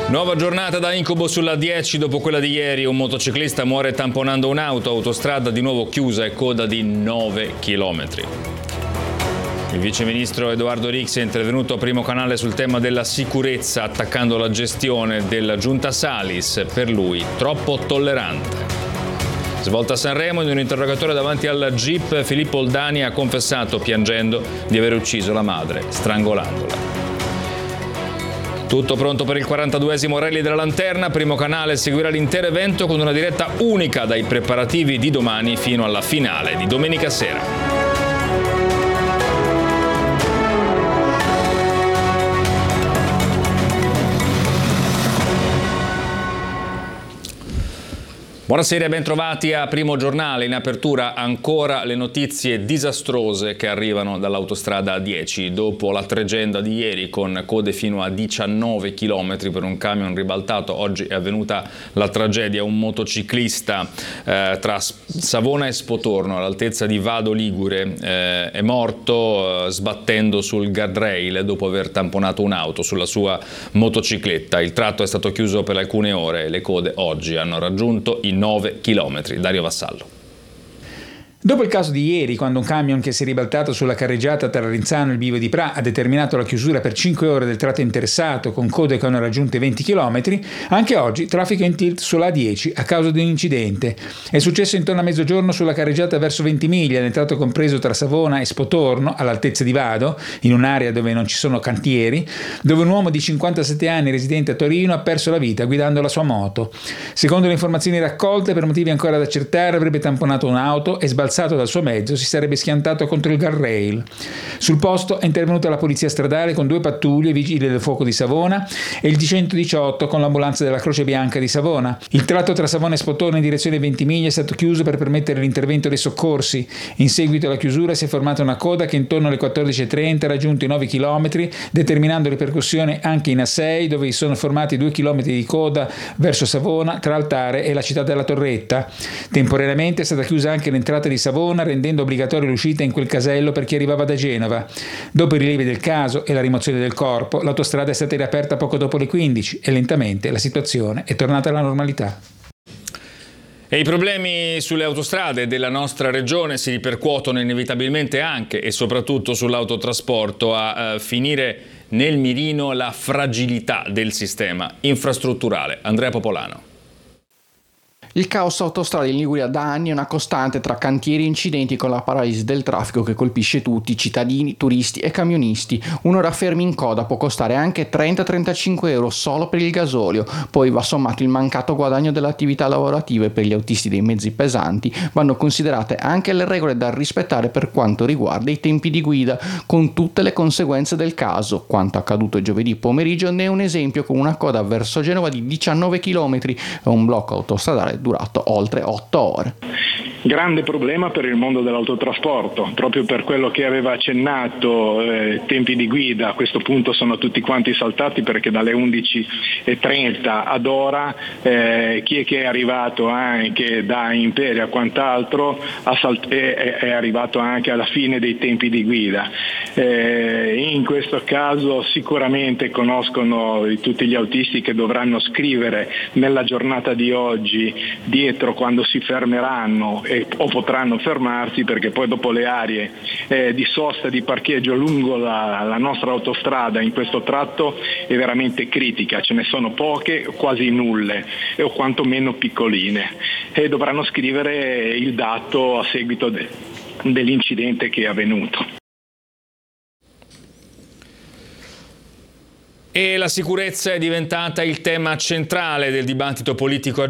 Nuova giornata da incubo sulla 10 dopo quella di ieri. Un motociclista muore tamponando un'auto, autostrada di nuovo chiusa e coda di 9 chilometri. Il viceministro Edoardo Rixi è intervenuto a Primo Canale sul tema della sicurezza, attaccando la gestione della giunta Salis, per lui troppo tollerante. Svolta a Sanremo, in un interrogatorio davanti al GIP, Filippo Oldani ha confessato, piangendo, di aver ucciso la madre, strangolandola. Tutto pronto per il 42esimo Rally della Lanterna. Primo Canale seguirà l'intero evento con una diretta unica dai preparativi di domani fino alla finale di domenica sera. Buonasera e bentrovati a Primo Giornale. In apertura ancora le notizie disastrose che arrivano dall'autostrada A10. Dopo la tregenda di ieri con code fino a 19 km per un camion ribaltato, oggi è avvenuta la tragedia. Un motociclista tra Savona e Spotorno, all'altezza di Vado Ligure, è morto sbattendo sul guardrail dopo aver tamponato un'auto sulla sua motocicletta. Il tratto è stato chiuso per alcune ore e le code oggi hanno raggiunto i 9 chilometri. Dario Vassallo. Dopo il caso di ieri, quando un camion che si è ribaltato sulla carreggiata tra Rinzano e il Bivio di Pra ha determinato la chiusura per 5 ore del tratto interessato con code che hanno raggiunto i 20 km, anche oggi traffico in tilt sulla A10 a causa di un incidente. È successo intorno a mezzogiorno sulla carreggiata verso Ventimiglia, nel tratto compreso tra Savona e Spotorno, all'altezza di Vado, in un'area dove non ci sono cantieri, dove un uomo di 57 anni residente a Torino ha perso la vita guidando la sua moto. Secondo le informazioni raccolte, per motivi ancora da accertare, avrebbe tamponato un'auto e sbalzato dal suo mezzo si sarebbe schiantato contro il guardrail. Sul posto è intervenuta la polizia stradale con 2 pattuglie, vigili del fuoco di Savona e il G118 con l'ambulanza della Croce Bianca di Savona. Il tratto tra Savona e Spotorno in direzione Ventimiglia è stato chiuso per permettere l'intervento dei soccorsi. In seguito alla chiusura si è formata una coda che intorno alle 14.30 ha raggiunto i 9 km, determinando ripercussioni anche in A6, dove si sono formati 2 km di coda verso Savona tra Altare e la città della Torretta. Temporaneamente è stata chiusa anche l'entrata di Savona, rendendo obbligatoria l'uscita in quel casello per chi arrivava da Genova. Dopo i rilievi del caso e la rimozione del corpo, l'autostrada è stata riaperta poco dopo le 15 e lentamente la situazione è tornata alla normalità. E i problemi sulle autostrade della nostra regione si ripercuotono inevitabilmente anche e soprattutto sull'autotrasporto, a finire nel mirino la fragilità del sistema infrastrutturale. Andrea Popolano. Il caos autostradale in Liguria da anni è una costante tra cantieri e incidenti, con la paralisi del traffico che colpisce tutti, cittadini, turisti e camionisti. Un'ora fermi in coda può costare anche 30-35 euro solo per il gasolio, poi va sommato il mancato guadagno delle attività lavorative. Per gli autisti dei mezzi pesanti vanno considerate anche le regole da rispettare per quanto riguarda i tempi di guida, con tutte le conseguenze del caso. Quanto accaduto giovedì pomeriggio ne è un esempio, con una coda verso Genova di 19 km e un blocco autostradale durato oltre 8 ore. Grande problema per il mondo dell'autotrasporto, proprio per quello che aveva accennato, tempi di guida a questo punto sono tutti quanti saltati, perché dalle 11.30 ad ora chi è che è arrivato anche da Imperia e quant'altro è arrivato anche alla fine dei tempi di guida. In questo caso sicuramente conoscono tutti gli autisti che dovranno scrivere nella giornata di oggi dietro quando si fermeranno o potranno fermarsi, perché poi dopo le aree di sosta e di parcheggio lungo la nostra autostrada in questo tratto è veramente critica, ce ne sono poche, quasi nulle o quantomeno piccoline, e dovranno scrivere il dato a seguito dell'incidente che è avvenuto. E la sicurezza è diventata il tema centrale del dibattito politico